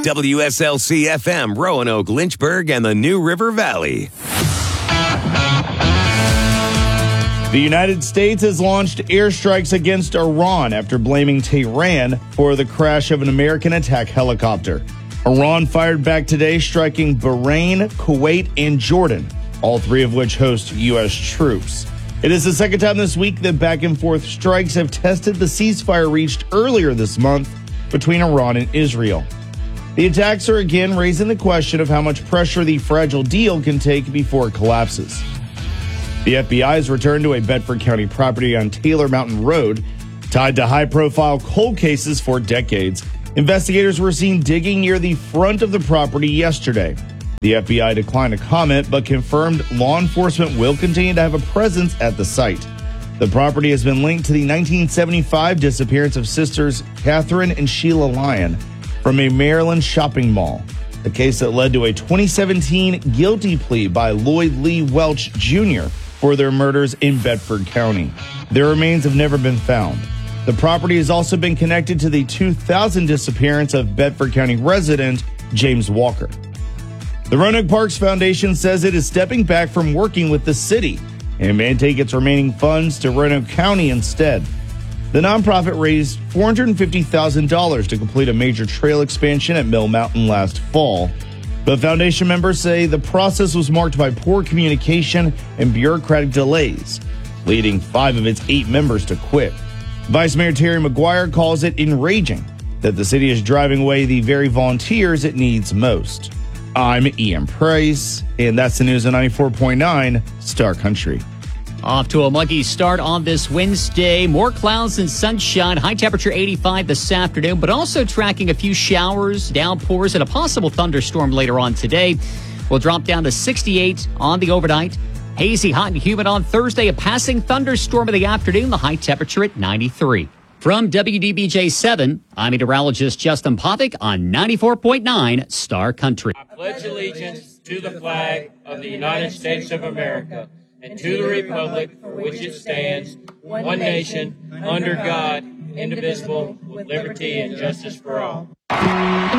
WSLC FM, Roanoke, Lynchburg, and the New River Valley. The United States has launched airstrikes against Iran after blaming Tehran for the crash of an American attack helicopter. Iran fired back today, striking Bahrain, Kuwait, and Jordan, all three of which host U.S. troops. It is the second time this week that back-and-forth strikes have tested the ceasefire reached earlier this month between Iran and Israel. The attacks are again raising the question of how much pressure the fragile deal can take before it collapses. The FBI has returned to a Bedford County property on Taylor Mountain Road, tied to high-profile cold cases for decades. Investigators were seen digging near the front of the property yesterday. The FBI declined to comment, but confirmed law enforcement will continue to have a presence at the site. The property has been linked to the 1975 disappearance of sisters Catherine and Sheila Lyon from a Maryland shopping mall, a case that led to a 2017 guilty plea by Lloyd Lee Welch Jr. for their murders in Bedford County. Their remains have never been found. The property has also been connected to the 2000 disappearance of Bedford County resident James Walker. The Roanoke Parks Foundation says it is stepping back from working with the city and may take its remaining funds to Roanoke County instead. The nonprofit raised $450,000 to complete a major trail expansion at Mill Mountain last fall. But foundation members say the process was marked by poor communication and bureaucratic delays, leading 5 of its 8 members to quit. Vice Mayor Terry McGuire calls it enraging that the city is driving away the very volunteers it needs most. I'm Ian Price, and that's the news on 94.9 Star Country. Off to a muggy start on this Wednesday. More clouds and sunshine. High temperature 85 this afternoon, but also tracking a few showers, downpours, and a possible thunderstorm later on today. We'll drop down to 68 on the overnight. Hazy, hot, and humid on Thursday. A passing thunderstorm in the afternoon. The high temperature at 93. From WDBJ7, I'm meteorologist Justin Povick on 94.9 Star Country. I pledge allegiance to the flag of the United States of America and to the republic for which it stands, one nation, under God, indivisible, with liberty and justice for all.